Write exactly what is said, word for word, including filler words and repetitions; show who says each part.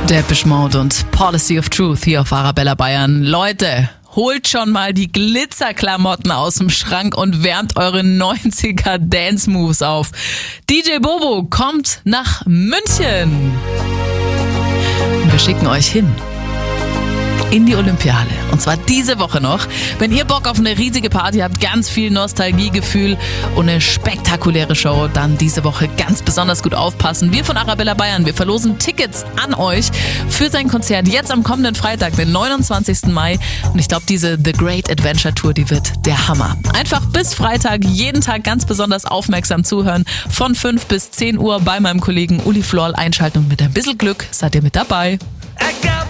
Speaker 1: Depeche Mode und Policy of Truth hier auf Arabella Bayern. Leute, holt schon mal die Glitzerklamotten aus dem Schrank und wärmt eure neunziger Dance Moves auf. D J Bobo kommt nach München. Und wir schicken euch hin in die Olympiahalle. Und zwar diese Woche noch. Wenn ihr Bock auf eine riesige Party habt, ganz viel Nostalgiegefühl und eine spektakuläre Show, dann diese Woche ganz besonders gut aufpassen. Wir von Arabella Bayern, wir verlosen Tickets an euch für sein Konzert jetzt am kommenden Freitag, den neunundzwanzigsten Mai. Und ich glaube, diese The Great Adventure Tour, die wird der Hammer. Einfach bis Freitag jeden Tag ganz besonders aufmerksam zuhören. Von fünf bis zehn Uhr bei meinem Kollegen Uli Florl einschalten und mit ein bisschen Glück seid ihr mit dabei.